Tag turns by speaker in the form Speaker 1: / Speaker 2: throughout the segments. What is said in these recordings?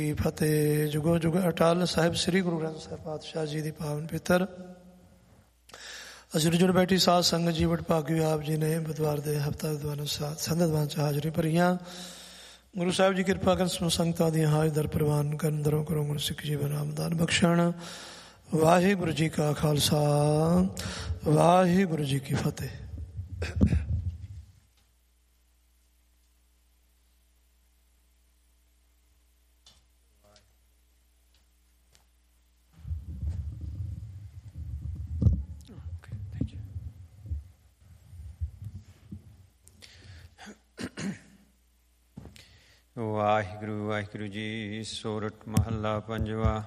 Speaker 1: ਫਤਿਹ। ਜੁਗੋ ਜੁਗ ਅਟਲ ਸਾਹਿਬ ਸ੍ਰੀ ਗੁਰੂ ਗ੍ਰੰਥ ਸਾਹਿਬ ਪਾਤਸ਼ਾਹ ਜੀ ਦੀ ਪਾਵਨ ਪਿੱਤਰ ਅਸੁਰ ਜੁੜ ਬੈਠੀ ਸਾਧ ਸੰਗਤ ਜੀ ਵਡ ਭਾਗੀ ਆਪ ਜੀ ਨੇ ਬੁੱਧਵਾਰ ਦੇ ਹਫ਼ਤਾ ਦਿਵਾਨ ਸੰਧਦਵਾਨ ਚ ਹਾਜ਼ਰੀ ਭਰੀਆਂ। ਗੁਰੂ ਸਾਹਿਬ ਜੀ ਕਿਰਪਾ ਕਰਨ ਸਮੂਹ ਸੰਗਤਾਂ ਦੀਆਂ ਹਾਜ਼ਰ ਦਰ ਪ੍ਰਵਾਨ ਕਰਨ, ਦਰੋਂ ਕਰੋ ਗੁਰੂ ਸਿੱਖ ਜੀਵਨ ਆਮਦਾਨ ਬਖਸ਼ਣ। ਵਾਹਿਗੁਰੂ ਜੀ ਕਾ ਖਾਲਸਾ, ਵਾਹਿਗੁਰੂ ਜੀ ਕੀ ਫਤਿਹ।
Speaker 2: ਵਾਹਿਗੁਰੂ ਵਾਹਿਗੁਰੂ ਜੀ। ਸੋਰਠ ਮਹੱਲਾ ਪੰਜਵਾ।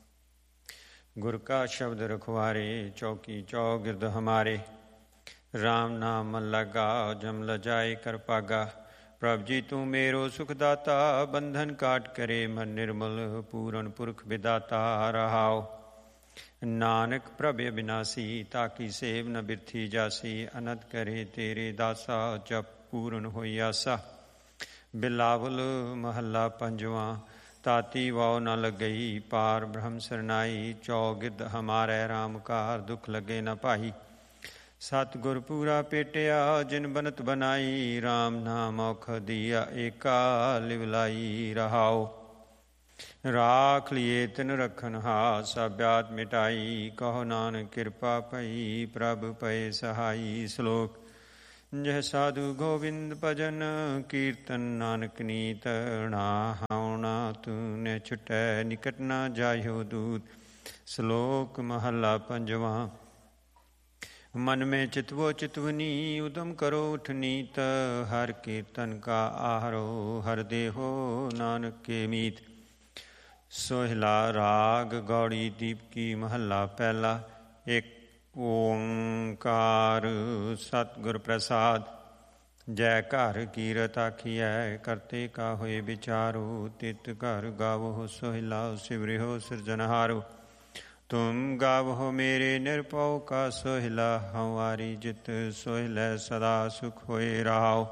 Speaker 2: ਗੁਰ ਕਾ ਸ਼ਬਦ ਰਖਵਾਰੇ, ਚੌਕੀ ਚੌਗਿਰਦ ਹਮਾਰੇ। ਰਾਮ ਨਾਮ ਮਨ ਲਾਗਾ, ਜਮ ਲਜਾਏ ਕਰ ਭਾਗਾ। ਪ੍ਰਭ ਜੀ ਤੂੰ ਮੇਰੋ ਸੁਖ ਦਾਤਾ, ਬੰਧਨ ਕਾਟ ਕਰੇ ਮਨ ਨਿਰਮਲ। ਪੂਰਨ ਪੁਰਖ ਵਿਦਾਤਾ ਰਹਾਓ। ਨਾਨਕ ਪ੍ਰਭ ਅਬਿਨਾਸੀ, ਤਾਕੀ ਸੇਵ ਨ ਬਿਰਥੀ ਜਾਸੀ। ਅਨੰਦ ਕਰੇ ਤੇਰੇ ਦਾਸਾ, ਜਪ ਪੂਰਨ ਹੋਈ ਆਸਾ। ਬਿਲਾਵਲ ਮਹੱਲਾ ਪੰਜਵਾਂ। ਤਾਤੀ ਵਾਉ ਨ ਲੱਗਈ, ਪਾਰ ਬ੍ਰਹਮ ਸਰਨਾਈ। ਚੌਗਿਰਦ ਹਮਾਰੇ ਰਾਮ ਕਾਰ, ਦੁਖ ਲੱਗੇ ਨ ਭਾਈ। ਸਤਿਗੁਰ ਪੂਰਾ ਪੇਟਿਆ, ਜਿਨ ਬਨਤ ਬਨਾਈ। ਰਾਮ ਨਾਮ ਔਖ ਦੀਆ, ਏਕਾ ਲਿਵਲਾਈ ਰਹਾਓ। ਰਾਖ ਲਿਏ ਤਿਨ ਰਖਨ ਹਾ, ਸਭਿਆਤ ਮਿਟਾਈ। ਕਹੋ ਨਾਨਕ ਕਿਰਪਾ ਭਈ, ਪ੍ਰਭ ਪਏ ਸਹਾਈ। ਸ਼ਲੋਕ। ਜਹ ਸਾਧੂ ਗੋਬਿੰਦ ਭਜਨ, ਕੀਰਤਨ ਨਾਨਕ ਨੀਤ। ਹਾਉ ਨਾ ਤੂਨੇ ਛੁਟੈ, ਨਿਕਟ ਨਾ ਜਾਇਓ ਦੂਤ। ਸ਼ਲੋਕ ਮਹੱਲਾ ਪੰਜਵਾਂ। ਮਨ ਮੈਂ ਚਿਤਵੋ ਚਿਤਵਨੀ, ਉਦਮ ਕਰੋ ਉਠ ਨੀਤ। ਹਰ ਕੀਰਤਨ ਕਾ ਆਹਰੋ, ਹਰ ਦੇਹੋ ਨਾਨਕ ਕੇ ਮੀਤ। ਸੋਹਿਲਾ ਰਾਗ ਗੌੜੀ ਦੀਪਕੀ ਮਹੱਲਾ ਪਹਿਲਾ। ਇੱਕ ਓੰਕਾਰ ਸਤਿਗੁਰ ਪ੍ਰਸਾਦ। ਜੈ ਘਰ ਕੀਰਤ ਆਖੀਐ, ਕਰਤੇ ਕਾ ਹੋਏ ਵਿਚਾਰੋ। ਤਿਤ ਘਰ ਗਾਵੋ ਸੋਹਿਲਾ, ਸਿਵਰਿਓ ਸਿਰਜਨਹਾਰੋ। ਤੁਮ ਗਾਵੋ ਮੇਰੇ ਨਿਰਭਉ ਕਾ ਸੋਹਿਲਾ। ਹਮਾਰੀ ਜਿਤ ਸੋਹਿਲੈ, ਸਦਾ ਸੁਖ ਹੋਏ ਰਹਾਓ।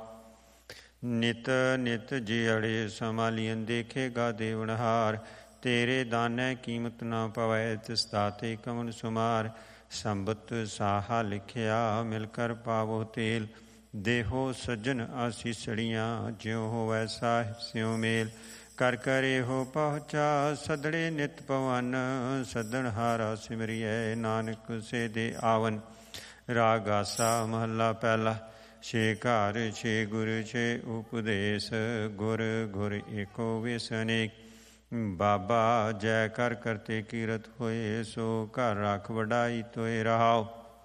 Speaker 2: ਨਿਤ ਨਿਤ ਜਿਅੜੇ ਸੰਭਾਲੀਨ, ਦੇਖੇਗਾ ਦੇਵਨਹਾਰ। ਤੇਰੇ ਦਾਨੈ ਕੀਮਤ ਨਾ ਪਵੈ, ਤਿਸ ਦਾਤੇ ਕਵਣ ਸੁਮਾਰ। ਸੰਬਤ ਸਾਹਾ ਲਿਖਿਆ, ਮਿਲ ਕਰ ਪਾਵੋ ਤੇਲ। ਦੇਹੋ ਸੱਜਣ ਆਸੀਸੜੀਆਂ, ਜਿਉ ਹੋਵੈ ਸਾਹਿਬ ਸਿਉ ਮੇਲ। ਕਰ ਕਰੇ ਹੋ ਪਹੁੰਚਾ, ਸਦੜੇ ਨਿਤ ਪਵਨ। ਸੱਦਣ ਹਾਰਾ ਸਿਮਰਿਐ, ਨਾਨਕ ਸੇ ਦੇ ਆਵਨ। ਰਾਗ ਆਸਾ ਮਹੱਲਾ ਪਹਿਲਾ। ਛੇ ਘਰ ਛੇ ਗੁਰ ਛੇ ਉਪਦੇਸ਼, ਗੁਰ ਗੁਰ ਏਕੋ ਵਿਸ ਅਨੇਕ। ਬਾਬਾ ਜੈ ਕਰ ਕਰਤੇ ਕੀਰਤ ਹੋਏ, ਸੋ ਘਰ ਰੱਖ ਵਡਾਈ ਤੋਏ ਰਹਾਓ।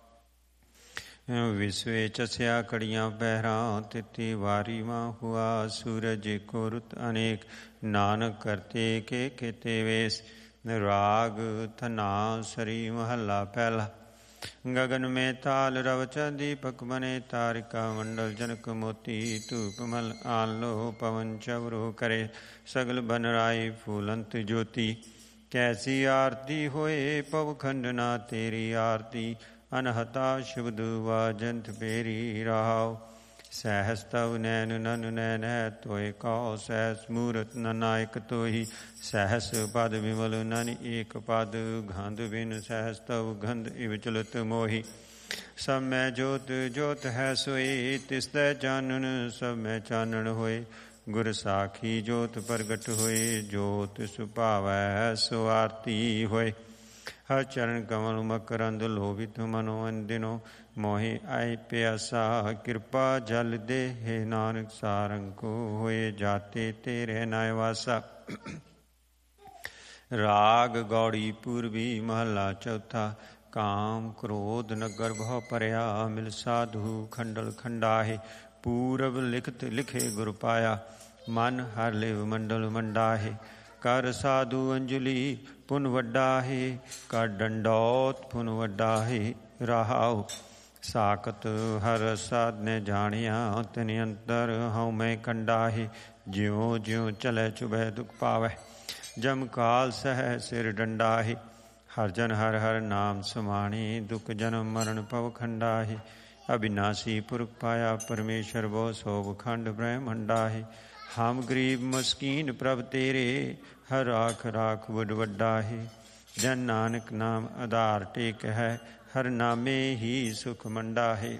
Speaker 2: ਵਿਸਵੇ ਚਸਿਆ ਕੜੀਆਂ ਪਹਿਰਾਂ, ਤਿਤੀ ਵਾਰੀ ਮਾਂ ਹੁਆ। ਸੂਰਜ ਏਕੋ ਰੁੱਤ ਅਨੇਕ, ਨਾਨਕ ਕਰਤੇ ਕੇ ਕੇਤੇ ਵੇਸ। ਰਾਗ ਧਨਾ ਸਰੀ ਮਹੱਲਾ ਪਹਿਲਾ। ਗਗਨ ਮੈਂ ਤਾਲ ਰਵਚ, ਦੀਪਕ ਬਨੇ ਤਾਰਿਕਾ ਮੰਡਲ। ਜਨਕ ਮੋਤੀ ਧੂਪ ਮਲ ਆਲੋ, ਪਵਨ ਚਵਰੋ ਕਰੇ। ਸਗਲ ਬਨ ਰਾਈ ਫੂਲੰਤ ਜੋਤੀ। ਕੈਸੀ ਆਰਤੀ ਹੋਏ, ਪਵ ਖੰਡਨਾ ਤੇਰੀ ਆਰਤੀ। ਅਨਹਤਾ ਸ਼ਬਦ ਵਾਜੰਤ ਪੇਰੀ ਰਹਾਓ। ਸਹਿਸ ਤਵ ਨੈਨ ਨਨ ਨੈਨ ਹੈ, ਤੋਏ ਕਉ ਸਹਿਸ ਮੂਰਤ ਨਾਇਕ ਤੋਹੀ। ਸਹਿਸ ਪਦ ਵਿਮਲ ਨਨ ਏਕ ਪਦ, ਗੰਧ ਬਿਨ ਸਹਿਸ ਤਵ ਗੰਧ ਇਵ ਚਲਤ ਮੋਹੀ। ਸਭ ਮੈਂ ਜੋਤ ਜੋਤ ਹੈ ਸੋਈ, ਤਿਸਦੈ ਚਾਨਣ ਸਭ ਮੈਂ ਚਾਨਣ ਹੋਏ। ਗੁਰ ਸਾਖੀ ਜੋਤ ਪ੍ਰਗਟ ਹੋਏ, ਜੋਤ ਸੁਭਾਵੈ ਸੋ ਆਰਤੀ ਹੋਏ। ਹਰ ਚਰਨ ਕਮਲ ਮਕਰੰਦ, ਲੋਭਿਤ ਮਨੋ ਅੰਦਿਨੋ। ਮੋਹਿ ਆਇ ਪਿਆਸਾ, ਕਿਰਪਾ ਜਲ ਦੇ। ਹੈ ਨਾਨਕ ਸਾਰੰਗ ਕੋ ਹੋਏ, ਜਾਤੇ ਤੇਰੇ ਨਾਇ ਵਾਸਾ। ਰਾਗ ਗੌੜੀ ਪੂਰਬੀ ਮਹੱਲਾ ਚੌਥਾ। ਕਾਮ ਕ੍ਰੋਧ ਨਗਰ ਬਹੁ ਭਰਿਆ, ਮਿਲ ਸਾਧੂ ਖੰਡਲ ਖੰਡਾਹੇ। ਪੂਰਬ ਲਿਖਤ ਲਿਖੇ ਗੁਰ ਪਾਇਆ, ਮਨ ਹਰ ਲਿਵ ਮੰਡਲ ਮੰਡਾਹੇ। ਕਰ ਸਾਧੂ ਅੰਜਲੀ ਪੁਨ ਵੱਡਾ ਹੈ, ਕਰ ਡੰਡੌਤ ਪੁਨ ਵੱਡਾ ਹੈ ਰਹਾਓ। ਸਾਖਤ ਹਰ ਸਾਧ ਨੇ ਜਾਣਿਆ, ਤਿਨ ਅੰਤਰ ਹਉ ਮੈਂ ਕੰਡਾ ਹੈ। ਜਿਉ ਜਿਉ ਚਲੈ ਚੁਭੈ ਦੁਖ ਪਾਵੈ, ਜਮ ਕਾਲ ਸਹਿ ਸਿਰ ਡੰਡਾ ਹੈ। ਹਰ ਜਨ ਹਰ ਹਰ ਨਾਮ ਸਮਾਣੇ, ਦੁਖ ਜਨਮ ਮਰਨ ਭਵ ਖੰਡਾ ਹੈ। ਅਬਿਨਾਸੀ ਪੁਰਖ ਪਾਇਆ, ਪਰਮੇਸ਼ਰ ਬਹੁ ਸੋਭ ਖੰਡ ਬ੍ਰਹਮੰਡਾ ਹੈ। ਹਮ ਗਰੀਬ ਮਸਕੀਨ ਪ੍ਰਭ ਤੇਰੇ, ਹਰ ਰਾਖ ਰਾਖ ਵਡ ਵੱਡਾ ਹੈ। ਜਨ ਨਾਨਕ ਨਾਮ ਆਧਾਰ ਟੇਕ ਹੈ, ਹਰ ਨਾਮੇ ਹੀ ਸੁਖ ਮੰਡਾ ਹੈ।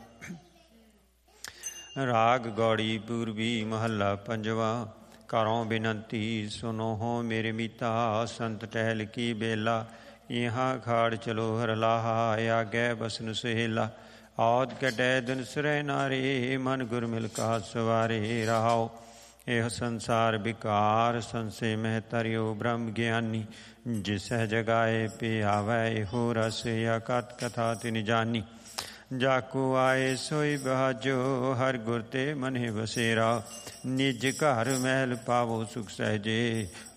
Speaker 2: ਰਾਗ ਗੌੜੀ ਪੂਰਬੀ ਮਹੱਲਾ ਪੰਜਵਾ। ਕਰੋ ਬਿਨੰਤੀ ਸੁਨੋ ਹੋ ਮੇਰੇ ਮੀਤਾ, ਸੰਤ ਟਹਿਲ ਕੀ ਬੇਲਾ। ਇਹਾਂ ਖਾੜ ਚਲੋ ਹਰ ਲਾਹਾ, ਆਗੈ ਬਸਨ ਸੁਹੇਲਾ। ਔਦ ਕਟੈ ਦਿਨ ਸਰੈ ਨਾਰੇ, ਮਨ ਗੁਰ ਮਿਲ ਕਾ ਸਵਾਰੇ। ਰਹਾਉ ਇਹ ਸੰਸਾਰ ਵਿਕਾਰ, ਸੰਸੇ ਮਹਿ ਤਰਿਓ ਬ੍ਰਹਮ ਗਿਆਨੀ। ਜਿਸਹਿ ਜਗਾਏ ਪੇ ਆਵੈ, ਇਹੋ ਰਸ ਅਕਥ ਕਥਾ ਤਿਨ ਜਾਨੀ। ਜਾਕੂ ਆਏ ਸੋਈ ਬਹਾਜੋ, ਹਰ ਗੁਰ ਤੇ ਮਨਿ ਬਸੇਰਾ। ਨਿਜ ਘਰ ਮਹਿਲ ਪਾਵੋ ਸੁਖ ਸਹਿਜੇ,